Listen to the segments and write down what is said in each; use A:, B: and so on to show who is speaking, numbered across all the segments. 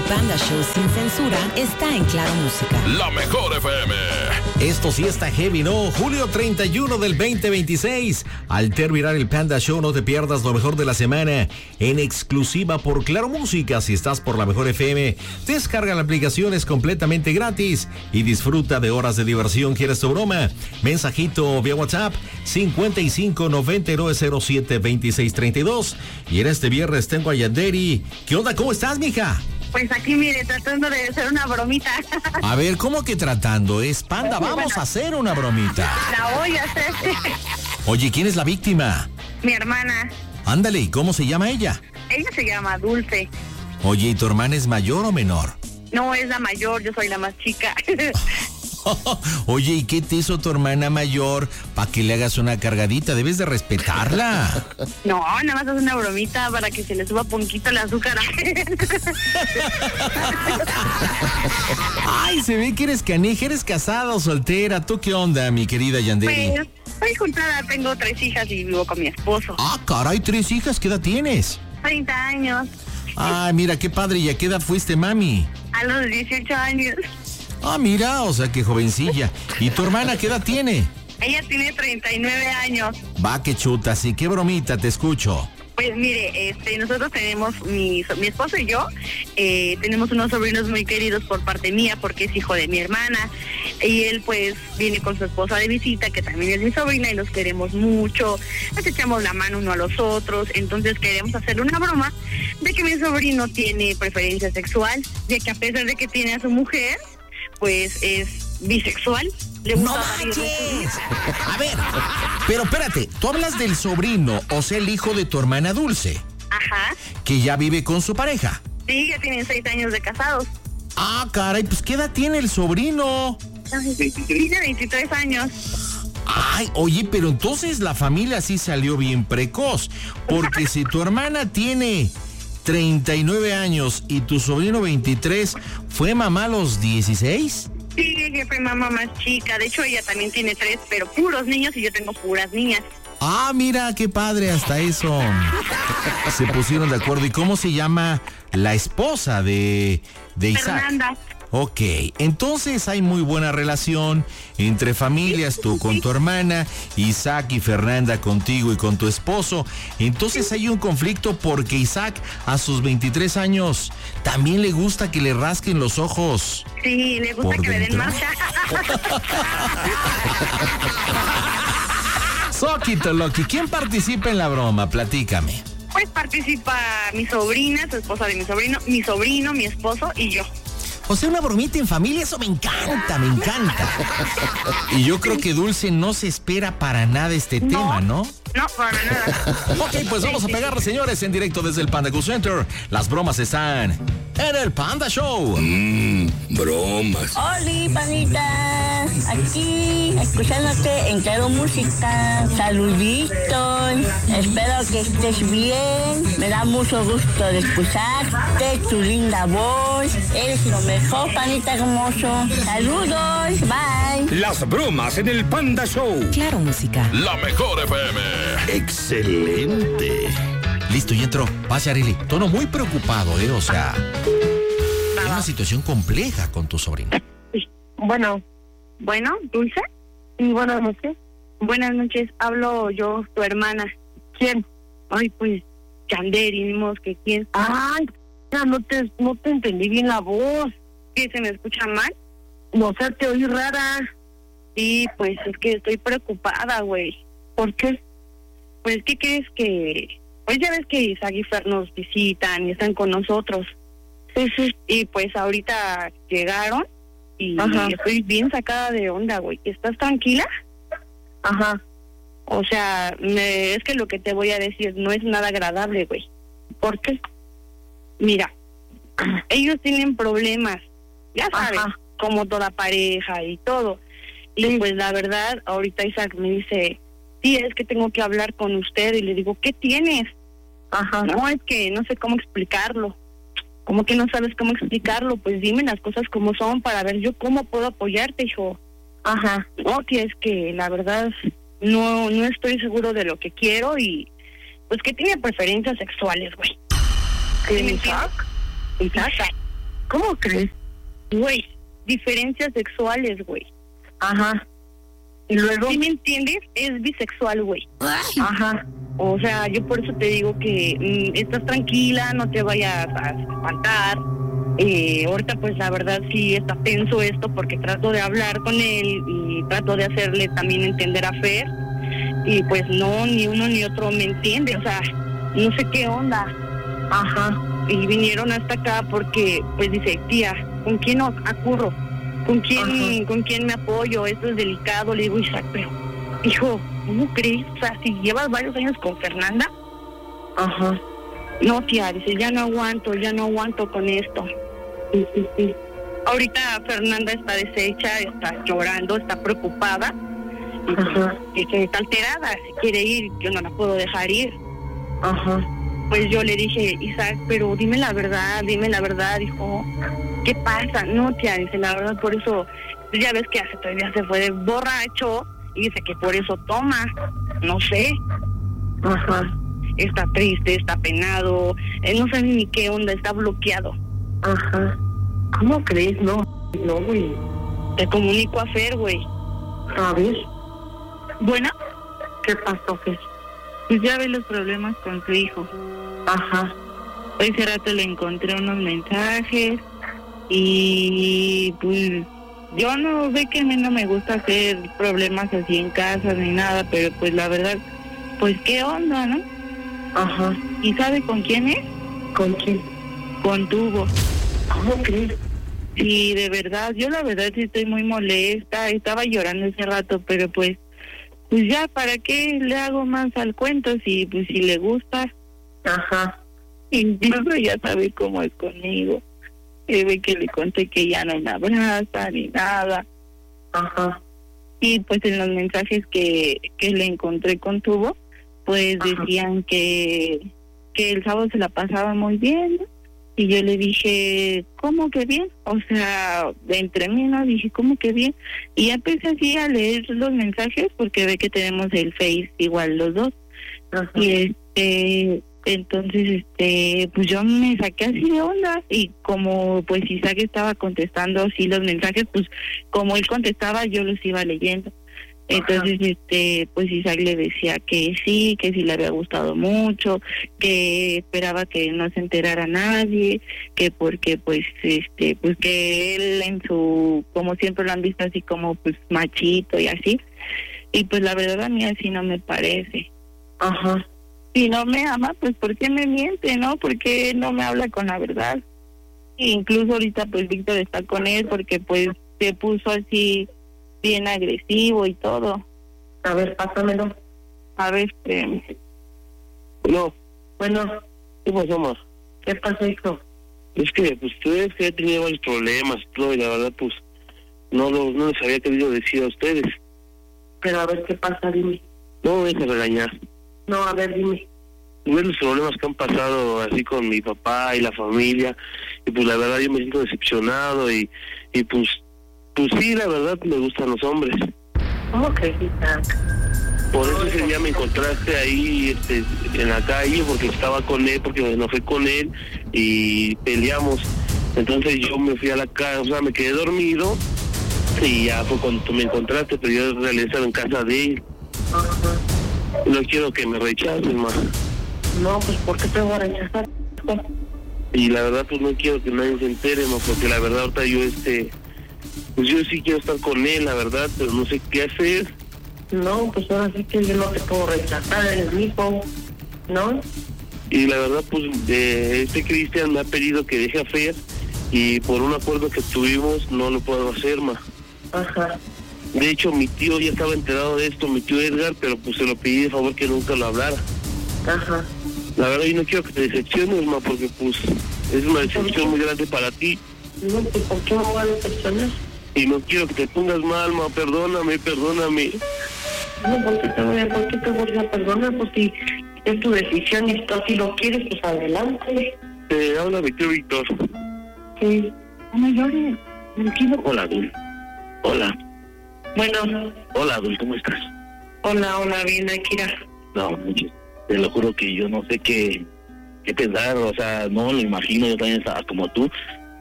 A: Panda Show sin censura está en Claro Música.
B: La mejor FM.
C: Esto sí está heavy, ¿no? Julio 31 del 2026. Al terminar el Panda Show, no te pierdas lo mejor de la semana en exclusiva por Claro Música. Si estás por la mejor FM, descarga la aplicación, es completamente gratis y disfruta de horas de diversión. ¿Quieres tu broma? Mensajito vía WhatsApp 5599072632. Y en este viernes tengo a Yanderi. ¿Qué onda? ¿Cómo estás, mija?
D: Pues aquí, mire, tratando de hacer una bromita.
C: A ver, ¿cómo que tratando? Es Panda, vamos a hacer una bromita.
D: La voy a hacer.
C: Oye, ¿quién es la víctima?
D: Mi hermana.
C: Ándale, ¿y cómo se llama ella?
D: Ella se llama Dulce.
C: Oye, ¿y tu hermana es mayor o menor?
D: No, es la mayor, yo soy la más chica.
C: Oye, ¿y qué te hizo tu hermana mayor para que le hagas una cargadita? Debes de respetarla.
D: No, nada más es una bromita para que se le suba poquito el azúcar.
C: Ay, se ve que eres canija, eres casada o soltera. ¿Tú qué onda, mi querida Yanderi?
D: Pues, estoy juntada, tengo 3 hijas y vivo con mi esposo.
C: Ah, caray, 3 hijas, ¿qué edad tienes?
D: 30 años.
C: Ay, mira, qué padre, ¿y a qué edad fuiste, mami?
D: A los 18 años.
C: Ah, mira, o sea, qué jovencilla. ¿Y tu hermana qué edad tiene?
D: Ella tiene 39 años.
C: Va, que chutas, ¿y qué bromita? Te escucho.
D: Pues mire, nosotros tenemos, mi esposo y yo, tenemos unos sobrinos muy queridos por parte mía, porque es hijo de mi hermana, y él pues viene con su esposa de visita, que también es mi sobrina, y los queremos mucho, nos echamos la mano uno a los otros, entonces queremos hacerle una broma de que mi sobrino tiene preferencia sexual, ya que a pesar de que tiene a su mujer, pues es bisexual.
C: ¡No manches! A ver, pero espérate, tú hablas del sobrino, o sea, el hijo de tu hermana Dulce.
D: Ajá.
C: Que ya vive con su pareja.
D: Sí, ya tienen 6 años de casados.
C: Ah, caray, pues ¿qué edad tiene el sobrino?
D: Tiene 23 años.
C: Ay, oye, pero entonces la familia sí salió bien precoz, porque si tu hermana tiene 39 años y tu sobrino 23, ¿fue mamá a los 16?
D: Sí, ella fue mamá más chica. De hecho, ella también tiene 3, pero puros niños y yo tengo puras niñas.
C: Ah, mira, qué padre, hasta eso. Se pusieron de acuerdo. ¿Y cómo se llama la esposa de Isaac?
D: Fernanda.
C: Ok, entonces hay muy buena relación entre familias, tú con tu hermana, Isaac y Fernanda contigo y con tu esposo. Entonces hay un conflicto porque Isaac a sus 23 años también le gusta que le rasquen los ojos.
D: Sí, le gusta
C: por
D: que le den
C: dentro.
D: marcha.
C: Soquito Loki, ¿quién participa en la broma? Platícame.
D: Pues participa mi sobrina, su esposa de mi sobrino, mi esposo y yo.
C: O sea, una bromita en familia, eso me encanta, me encanta. Y yo creo que Dulce no se espera para nada este tema, ¿no?
D: No, para nada.
C: Ok, pues vamos a pegarle, señores, en directo desde el Panda Cool Center. Las bromas están en el Panda Show.
B: Bromas.
E: Hola, panita. Aquí, escuchándote en Claro Música. Saluditos. Espero que estés bien. Me da mucho gusto de escucharte, tu linda voz. Eres lo mejor, panita hermoso. Saludos. Bye.
B: Las bromas en el Panda Show.
A: Claro Música.
B: La mejor FM. Excelente.
C: Listo, y entro. Pase, Arely. Tono muy preocupado, o sea, hay una situación compleja con tu sobrino.
D: Bueno, Dulce.
F: Sí, buenas noches.
D: Buenas noches, hablo yo, tu hermana.
F: ¿Quién?
D: Ay, pues, Yanderi, ni modo que quién.
F: Ay, no te entendí bien la voz.
D: ¿Qué, se me escucha mal?
F: No sé, te oí rara.
D: Sí, pues es que estoy preocupada, güey.
F: ¿Por qué?
D: Pues, ¿qué crees que...? Pues ya ves que Isaac y Fer nos visitan y están con nosotros.
F: Sí.
D: Y pues ahorita llegaron y estoy bien sacada de onda, güey. ¿Estás tranquila?
F: Ajá.
D: O sea, es que lo que te voy a decir no es nada agradable, güey.
F: ¿Por qué?
D: Mira, ellos tienen problemas, ya sabes,
F: Ajá.
D: como toda pareja y todo. Y
F: Sí.
D: pues la verdad, ahorita Isaac me dice, sí, es que tengo que hablar con usted. Y le digo, ¿qué tienes?
F: Ajá.
D: No, es que no sé cómo explicarlo. ¿Cómo que no sabes cómo explicarlo? Pues dime las cosas como son para ver yo cómo puedo apoyarte, hijo.
F: Ajá.
D: No, que es que la verdad no estoy seguro de lo que quiero, y pues que tiene preferencias sexuales, güey.
F: ¿Quién,
D: ¿Sí me
F: Isaac?
D: entiendes? Isaac.
F: ¿Cómo crees?
D: Güey, diferencias sexuales, güey.
F: Ajá. Y luego.
D: ¿Sí me entiendes? Es bisexual, güey.
F: Ajá.
D: O sea, yo por eso te digo que estás tranquila, no te vayas a espantar. Ahorita pues la verdad sí está tenso esto porque trato de hablar con él y trato de hacerle también entender a Fer. Y pues no, ni uno ni otro me entiende, o sea, no sé qué onda.
F: Ajá.
D: Y vinieron hasta acá porque pues dice, tía, ¿con quién acurro? ¿Con quién me apoyo? Esto es delicado. Le digo, Isaac, pero hijo, ¿cómo crees? O sea, si llevas varios años con Fernanda.
F: Ajá.
D: No, tía, dice, ya no aguanto con esto.
F: Sí.
D: Ahorita Fernanda está deshecha, está llorando, está preocupada.
F: Ajá.
D: Y que está alterada, si quiere ir, yo no la puedo dejar ir.
F: Ajá.
D: Pues yo le dije, Isaac, pero dime la verdad, dijo, ¿qué pasa? No, tía, dice, la verdad, por eso, ya ves que hace 3 días se fue de borracho, y dice que por eso toma, no sé.
F: Ajá.
D: Está triste, está penado, no sabe ni qué onda, está bloqueado.
F: Ajá. ¿Cómo crees? No, güey.
D: Te comunico a Fer, güey.
F: A ver,
D: Bueno,
F: ¿qué pasó, Fer?
D: pues ya ve los problemas con tu hijo.
F: Ajá.
D: Hoy hace rato le encontré unos mensajes y pues yo no ve que a mí no me gusta hacer problemas así en casa ni nada, pero pues la verdad, pues qué onda, ¿no?
F: Ajá.
D: ¿Y sabe con quién es?
F: ¿Con quién?
D: Con tu Hugo.
F: ¿Cómo crees?
D: Sí, de verdad, yo la verdad sí estoy muy molesta, estaba llorando ese rato, pero pues ya, ¿para qué le hago más al cuento si pues si le gusta?
F: Ajá.
D: Incluso ya sabe cómo es conmigo. Ve que le conté que ya no me abraza ni nada.
F: Ajá.
D: Y pues en los mensajes que le encontré con Tubo, pues decían que el sábado se la pasaba muy bien, ¿no? Y yo le dije, ¿cómo que bien? O sea, entre mí, ¿no? Dije, ¿cómo que bien? Y ya empecé así a leer los mensajes porque ve que tenemos el Face igual los dos.
F: Ajá.
D: Y entonces, pues yo me saqué así de onda y como pues Isaac estaba contestando así los mensajes, pues como él contestaba yo los iba leyendo. Entonces, pues Isaac le decía que sí le había gustado mucho, que esperaba que no se enterara nadie, que porque pues pues que él en su, como siempre lo han visto así como pues machito y así. Y pues la verdad a mí así no me parece.
F: Ajá.
D: Si no me ama, pues ¿por qué me miente, no? ¿Por qué no me habla con la verdad? E incluso ahorita pues Víctor está con él porque pues se puso así bien agresivo y todo.
F: A ver, pásamelo.
D: A ver, espérame.
G: No,
F: Bueno,
G: ¿qué pasó, ma?
F: ¿qué pasó, hijo?
G: Es que, pues, tú ves que he tenido varios problemas, todo, y la verdad, pues, no les había querido decir a ustedes.
F: Pero a ver, ¿qué pasa? Dime.
G: No me dejes regañar.
F: No, a ver, dime.
G: Ves los problemas que han pasado así con mi papá y la familia, y pues la verdad yo me siento decepcionado y pues sí, la verdad me gustan los hombres.
F: ¿Cómo crees, Isaac?
G: Por eso ese día me encontraste ahí en la calle porque estaba con él, porque me enojé con él y peleamos. Entonces yo me fui a la casa, o sea, me quedé dormido y ya fue cuando tú me encontraste, pero yo en realidad estaba en casa de él.
F: Ajá.
G: No quiero que me rechaces, ma.
F: No, pues ¿por qué te voy a rechazar?
G: Y la verdad pues no quiero que nadie se entere, ma, porque la verdad ahorita yo pues yo sí quiero estar con él, la verdad, pero no sé qué hacer.
F: No, pues ahora sí que yo no te puedo rechazar, eres mi hijo, ¿no?
G: Y la verdad pues Cristian me ha pedido que deje a Fer y por un acuerdo que tuvimos no lo puedo hacer, ma.
F: Ajá.
G: De hecho mi tío ya estaba enterado de esto, mi tío Edgar, pero pues se lo pedí de favor que nunca lo hablara.
F: Ajá.
G: La verdad yo no quiero que te decepciones, ma, porque pues es una decepción muy grande para ti.
F: No, pues ¿por qué me voy a decepcionar?
G: Y no quiero que te pongas mal, ma, perdóname.
F: No, ¿por qué te voy a perdonar? Pues si es tu decisión y tú así lo quieres, pues adelante.
G: Habla Víctor.
F: Sí. No llores, tranquilo.
G: Hola, Dul. Hola.
F: Bueno.
G: Hola, Dul, ¿cómo estás?
F: Hola, bien, Akira.
G: No, te lo juro que yo no sé qué pensar, o sea, no lo imagino, yo también estaba como tú,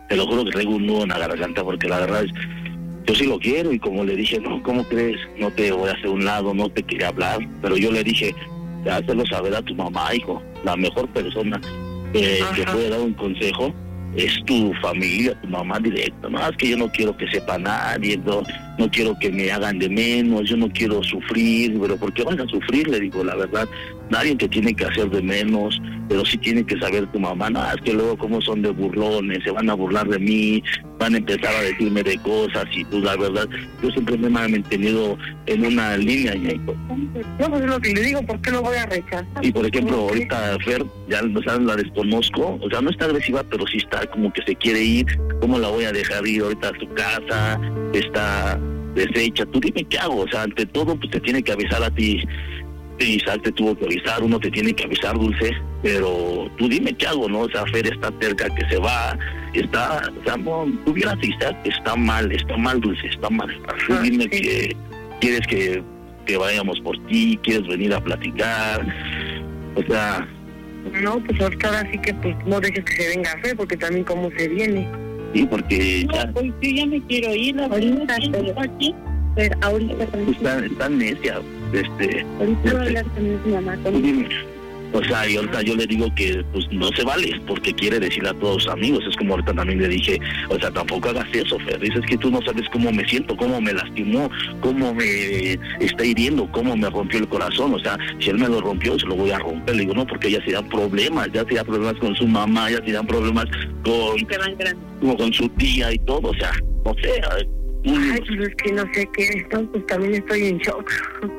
G: Te lo juro que traigo un nudo en la garganta porque la verdad es, yo sí lo quiero y como le dije, no, ¿cómo crees? No te voy a hacer un lado, no te quería hablar, pero yo le dije, hazlo saber a tu mamá, hijo, la mejor persona que puede dar un consejo es tu familia, tu mamá directa. No, es que yo no quiero que sepa nadie, no quiero que me hagan de menos, yo no quiero sufrir, pero ¿por qué van a sufrir? Le digo, la verdad, nadie te tiene que hacer de menos, pero sí tiene que saber tu mamá. No, es que luego como son de burlones, se van a burlar de mí, van a empezar a decirme de cosas y tú, la verdad, yo siempre me he mantenido en una línea.
F: No, pues es lo que le digo, ¿por qué lo voy a rechazar?
G: Y por ejemplo, ahorita Fer, ya la desconozco, o sea, no está agresiva, pero sí está como que se quiere ir. ¿Cómo la voy a dejar ir ahorita a su casa? Está deshecha. Tú dime qué hago, o sea, ante todo, pues te tiene que avisar a ti. Isaac te tuvo que avisar, uno te tiene que avisar, Dulce, pero tú dime qué hago, ¿no? O sea, Fer está terca que se va, está, o sea, no, tú vieras Isaac, está mal, Dulce, está mal. Tú dime que quieres que vayamos por ti, quieres venir a platicar, o sea...
F: No, pues ahora sí que pues no dejes que se venga Fer, porque también cómo se viene.
G: Sí, porque ya...
F: No, pues yo ya me quiero ir, ahorita, aquí. Pero ahorita
G: está necia,
F: ahorita voy a hablar con mi mamá.
G: O sea, y ahorita yo le digo que pues no se vale, porque quiere decirle a todos sus amigos. Es como ahorita también le dije, o sea, tampoco hagas eso, Fer. Dices que tú no sabes cómo me siento, cómo me lastimó, cómo me está hiriendo, cómo me rompió el corazón. O sea, si él me lo rompió, se lo voy a romper. Le digo, no, porque ya se dan problemas con su mamá, ya se dan problemas con su tía y todo. O sea, no sé.
F: Ay, pues es que no sé qué, pues también estoy en shock.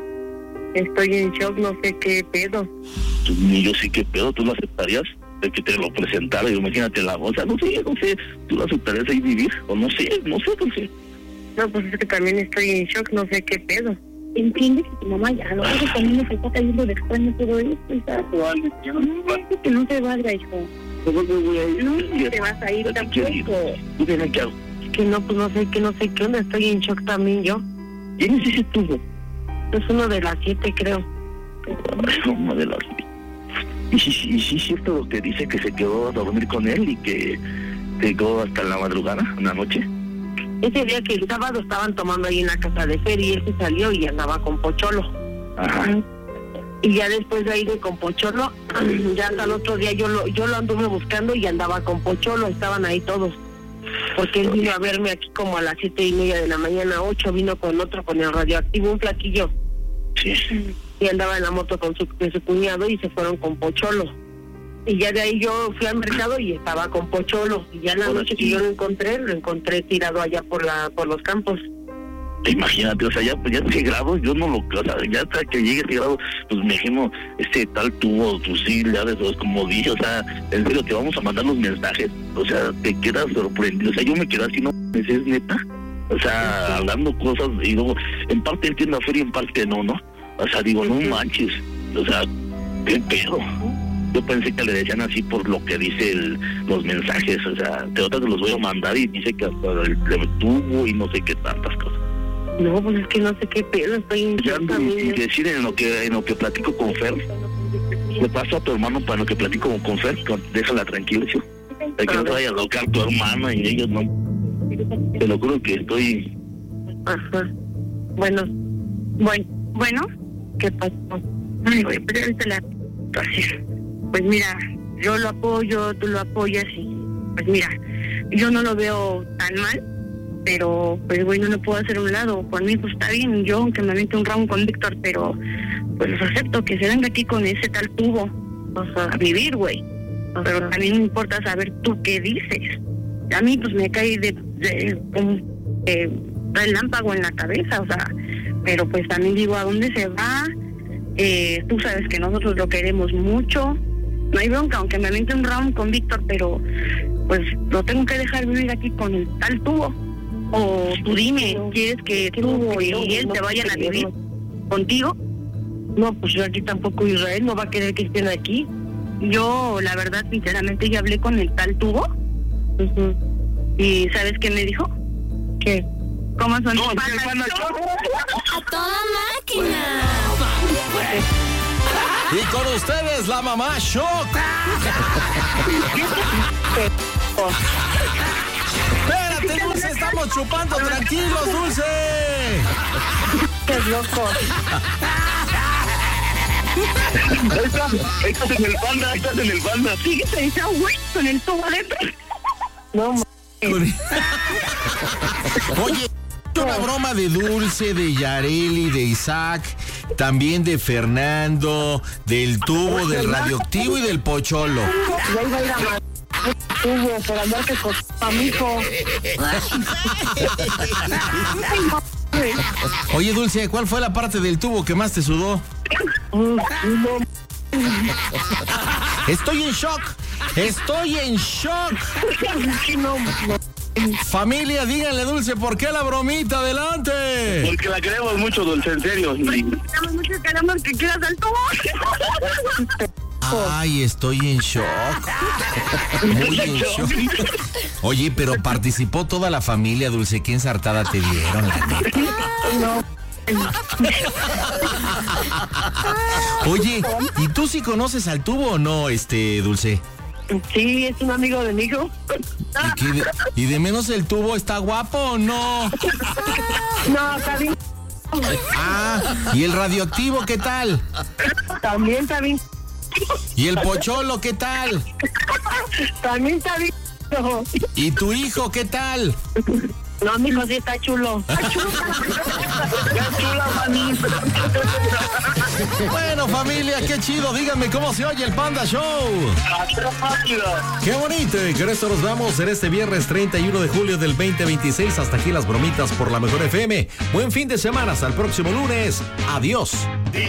F: No sé qué pedo.
G: Ni yo sí qué pedo, ¿tú lo aceptarías? De que te lo presentara, imagínate o sea, no sé, ¿tú lo aceptarías ahí vivir? O no sé.
F: No, pues es que también estoy en shock, no sé qué pedo. Entiende que tu mamá ya, lo que también nos está cayendo de extraño todo esto, y sabes, que no te vaya, hijo.
G: ¿Cómo me voy a ir?
F: No te vas a ir tampoco.
G: ¿Tú dime qué hago?
F: Que no, pues no sé qué onda, estoy en shock también yo.
G: ¿Quién es ese tubo?
F: Es uno de las 7, creo.
G: Uno de las 7. Y sí es cierto lo que dice, que se quedó a dormir con él y que se quedó hasta la madrugada, una noche.
F: Ese día que el sábado estaban tomando ahí en la casa de Fer y él se salió y andaba con Pocholo.
G: Ajá.
F: Y ya después de ahí de con Pocholo, ya hasta el otro día yo lo anduve buscando y andaba con Pocholo, estaban ahí todos. Porque él vino a verme aquí como a las 7:30 de la mañana, 8, vino con otro, con el radioactivo, un flaquillo.
G: Sí.
F: Y andaba en la moto con su cuñado y se fueron con Pocholo. Y ya de ahí yo fui al mercado y estaba con Pocholo. Y ya en la noche que yo lo encontré tirado allá por los campos.
G: Imagínate, o sea, ya ese grado, yo no lo, o sea, ya hasta que llegue ese grado, pues me imagino, tal tubo, tu sí, ya de todos, como dije, o sea, en serio, te vamos a mandar los mensajes, o sea, te quedas sorprendido, o sea, yo me quedé así, no, es neta, o sea, hablando cosas, y luego, en parte entiendo a Fer y en parte no, o sea, digo, no manches, o sea, qué pedo. Yo pensé que le decían así por lo que dice los mensajes, o sea, te los voy a mandar y dice que hasta el tubo y no sé qué tantas cosas.
F: No, pues es que no sé qué pedo, estoy en shock también.
G: Y decir en lo que platico con Fer, le paso a tu hermano para lo que platico con Fer, déjala tranquila, ¿sí? Hay que no te vaya a locar tu hermana y ellos no. Te lo juro que estoy...
F: Ajá. Bueno. ¿Qué pasó? Ay, güey, pero ahorita la situación. Pues mira, yo lo apoyo, tú lo apoyas y... Pues mira, yo no lo veo tan mal. Pero, pues, güey, no lo puedo hacer a un lado. Por mí, pues, está bien. Yo, aunque me aviente un round con Víctor, pero, pues, acepto que se venga aquí con ese tal tubo. O sea, a vivir, güey. Pero también me importa saber tú qué dices. A mí, pues, me cae el lámpago en la cabeza, o sea. Pero, pues, también digo, ¿a dónde se va? Tú sabes que nosotros lo queremos mucho. No hay bronca, aunque me aviente un round con Víctor, pero, pues, lo tengo que dejar vivir aquí con el tal tubo. O tú dime, ¿quieres que tú y él te vayan a vivir contigo? No, pues yo aquí tampoco, Israel no va a querer que estén aquí. Yo, la verdad, sinceramente, ya hablé con el tal tubo. ¿Y sabes qué me dijo? ¿Qué? ¿Cómo son?
A: ¡A toda máquina!
C: Y con ustedes, la mamá Shock. chupando tranquilos, Dulce.
F: ¡Qué loco!
G: Estás en el panda, estás en el panda.
F: Sí, se hizo güey con el tubo adentro. No,
C: Oye, una broma de Dulce, de Yareli, de Isaac, también de Fernando, del tubo, del radioactivo y del pocholo.
F: ya iba a ir a matar tubo por andarte con amigo.
C: Oye, Dulce, ¿cuál fue la parte del tubo que más te sudó? Estoy en shock. Estoy en shock. Familia, díganle, Dulce, ¿por qué la bromita? ¡Adelante!
G: Porque la queremos mucho, Dulce, en serio.
F: Queremos mucho, queremos que quieras al tubo.
C: Ay, estoy en shock. Muy en shock. Oye, pero participó toda la familia, Dulce. ¿Qué ensartada te dieron, la neta?
F: No.
C: Oye, ¿y tú sí conoces al tubo o no, Dulce?
F: Sí, es un amigo de mi hijo.
C: ¿Y de menos el tubo está guapo o no?
F: No, está bien.
C: Ah, ¿y el radioactivo qué tal?
F: También está bien.
C: ¿Y el pocholo qué tal?
F: También está bien.
C: ¿Y tu hijo qué tal?
F: No, mi hijo sí está chulo.
C: Bueno, familia, qué chido. Díganme cómo se oye el Panda Show. Qué bonito. Y con esto nos vamos en este viernes 31 de julio del 2026. Hasta aquí las bromitas por la mejor FM. Buen fin de semana. Hasta el próximo lunes. Adiós.